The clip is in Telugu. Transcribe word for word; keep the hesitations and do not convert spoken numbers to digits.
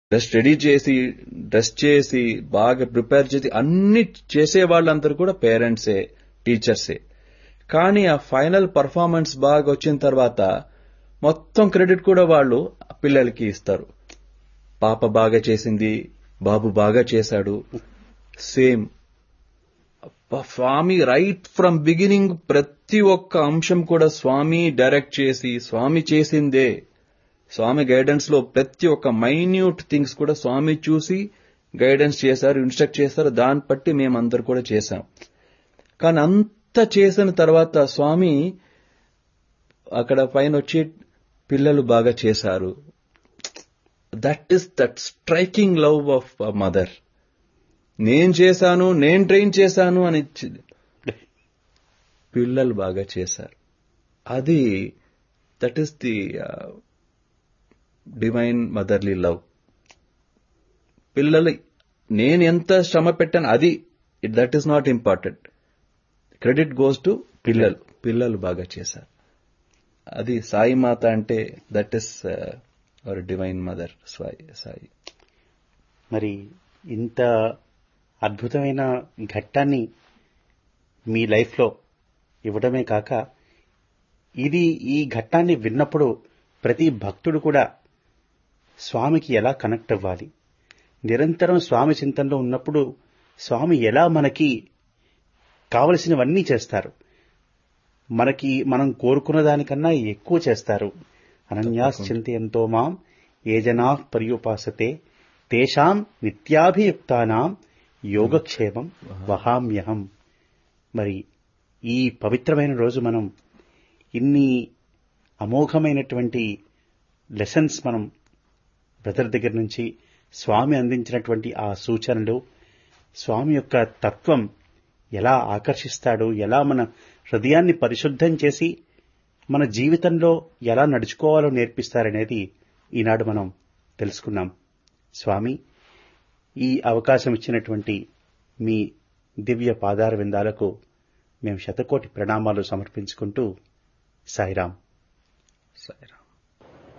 డ్రెస్ రెడీ చేసి డ్రెస్ చేసి బాగా ప్రిపేర్ చేసి అన్ని చేసే వాళ్ళందరూ కూడా పేరెంట్సే, టీచర్సే. కానీ ఆ ఫైనల్ పర్ఫార్మెన్స్ బాగా వచ్చిన తర్వాత మొత్తం క్రెడిట్ కూడా వాళ్ళు పిల్లలకి ఇస్తారు. పాప బాగా చేసింది, బాబు బాగా చేశాడు. Same Swamy right from beginning ప్రతి ఒక్క అంశం కూడా స్వామి డైరెక్ట్ చేసి స్వామి చేసిందే. స్వామి గైడెన్స్ లో ప్రతి ఒక్క మైన్యూట్ థింగ్స్ కూడా స్వామి చూసి గైడెన్స్ చేశారు, ఇన్స్ట్రక్ట్ చేశారు. దాన్ని బట్టి మేమందరూ కూడా చేశాం. కానీ అంత చేసిన తర్వాత స్వామి అక్కడ పైన వచ్చి పిల్లలు బాగా చేశారు. That is that striking love of mother. నేను చేశాను, నేను ట్రైన్ చేశాను అని పిల్లలు బాగా చేశారు. అది that is the divine motherly love. పిల్లలు నేను ఎంత శ్రమ పెట్టాను అది that is not important. Credit goes to పిల్లలు. పిల్లలు బాగా చేశారు. అది సాయి మాత అంటే that is our divine mother Sai Sai. మరి ఇంత అద్భుతమైన ఘట్టాన్ని మీ లైఫ్లో ఇవ్వడమే కాక ఇది ఈ ఘట్టాన్ని విన్నప్పుడు ప్రతి భక్తుడు కూడా స్వామికి ఎలా కనెక్ట్ అవ్వాలి, నిరంతరం స్వామి చింతనలో ఉన్నప్పుడు స్వామి ఎలా మనకి కావలసినవన్నీ చేస్తారు, మనకి మనం కోరుకున్న దానికన్నా ఎక్కువ చేస్తారు. అనన్యాస్ చింతయంతో మాం ఏ జనాః పర్యుపాసతే తేషాం నిత్యాభియుక్తానాం యోగక్షేమం వహామ్యహం. మరి ఈ పవిత్రమైన రోజు మనం ఇన్ని అమోఘమైనటువంటి లెసన్స్ మనం బ్రదర్ దగ్గర నుంచి స్వామి అందించినటువంటి ఆ సూచనలు, స్వామి యొక్క తత్వం ఎలా ఆకర్షిస్తాడు, ఎలా మన హృదయాన్ని పరిశుద్ధం చేసి మన జీవితంలో ఎలా నడుచుకోవాలో నేర్పిస్తారనేది ఈనాడు మనం తెలుసుకున్నాం. స్వామి, ఈ అవకాశం ఇచ్చినటువంటి మీ దివ్య పాదార విందాలకు మేము శతకోటి ప్రణామాలు సమర్పించుకుంటూ సాయిరాం. సాయిరాం.